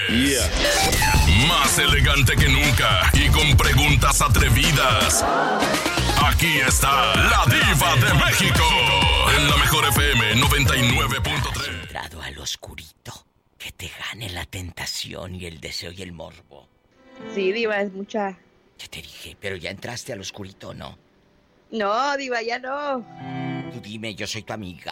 Yeah. Más elegante que nunca y con preguntas atrevidas. Aquí está la Diva de México. En la mejor FM 99.3. Entrado al oscurito. Que te gane la tentación y el deseo y el morbo. Sí, Diva, es mucha. Ya te dije, pero ya entraste al oscurito, ¿no? No, Diva, ya no. Tú dime, yo soy tu amiga.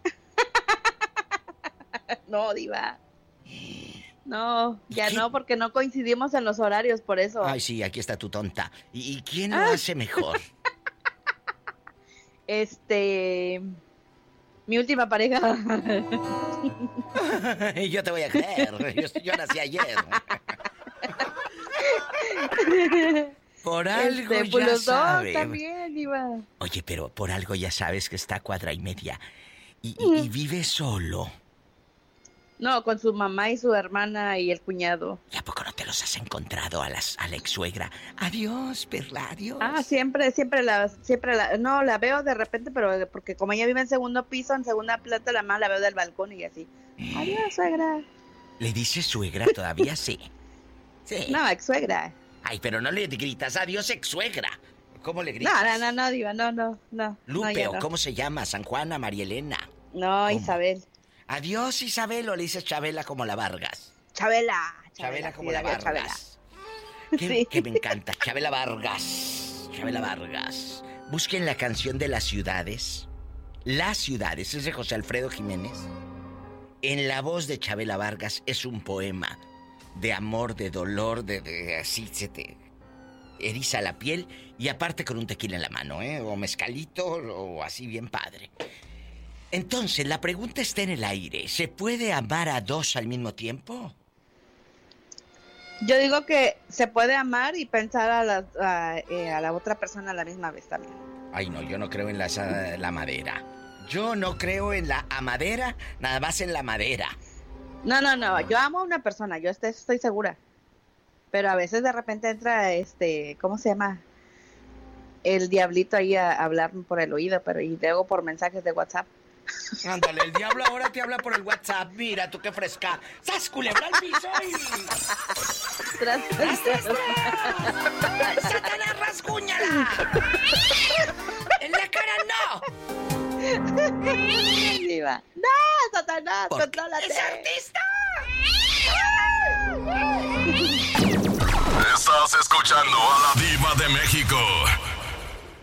No, Diva. No, ya no, porque no coincidimos en los horarios, por eso. Ay, sí, aquí está tu tonta. ¿Y quién lo hace mejor? Mi última pareja. Yo te voy a creer. Yo nací ayer. Por algo pues ya los sabes. dos también, Diva. Oye, pero por algo ya sabes que está a cuadra y media. Y vive solo. No, con su mamá y su hermana y el cuñado. ¿Y a poco no te los has encontrado a la ex suegra? Adiós, Perla, adiós. Ah, siempre no, la veo de repente, pero porque como ella vive en segundo piso, en segunda planta, la mamá la veo del balcón y así. Adiós, suegra. ¿Le dices suegra todavía? Sí. Sí. No, ex suegra. Ay, pero no le gritas adiós, ex suegra. ¿Cómo le gritas? No, Diva, no. Lupe, no, ¿o cómo se llama? ¿San Juana, María Elena? No, ¿Cómo? Isabel. Adiós, Isabel, o le dices Chabela como la Vargas. Chabela Como sí, la Vargas. Que me encanta, Chabela Vargas. Busquen la canción de Las Ciudades. Las Ciudades, es de José Alfredo Jiménez. En la voz de Chabela Vargas es un poema de amor, de dolor, de así se te eriza la piel. Y aparte con un tequila en la mano, o mezcalito, o así bien padre. Entonces, la pregunta está en el aire. ¿Se puede amar a dos al mismo tiempo? Yo digo que se puede amar y pensar a la otra persona a la misma vez también. Ay, no, yo no creo en la madera. Yo no creo en la amadera, nada más en la madera. No, yo amo a una persona, yo estoy segura. Pero a veces de repente entra, ¿cómo se llama? El diablito ahí a hablarme por el oído, y luego por mensajes de WhatsApp. Ándale, el diablo ahora te habla por el WhatsApp. Mira, tú qué fresca. ¡Sas, culebra al piso! ¡Tras! ¡Satanás, rasguñala! ¡En la cara no! Diva. ¡No, Satanás! ¡Contrólate! ¡Es artista! Estás escuchando a la Diva de México.